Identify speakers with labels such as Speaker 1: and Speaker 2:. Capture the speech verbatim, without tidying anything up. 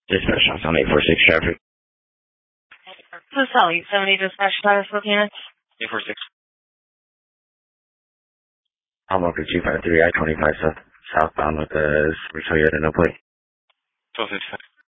Speaker 1: Dispatch on eight four six traffic.
Speaker 2: This is Sally, seventy dispatch status looking at.
Speaker 3: eight four six.
Speaker 1: I'm on two five three I twenty-five south, southbound with the Toyota no plate.
Speaker 3: twelve fifty-five.